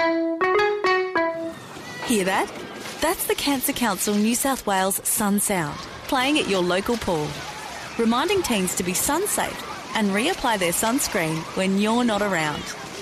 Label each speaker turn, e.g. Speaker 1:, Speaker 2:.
Speaker 1: Hear that? That's the Cancer Council New South Wales Sun Sound, playing at your local pool, reminding teens to be sun safe and reapply their sunscreen when you're not around.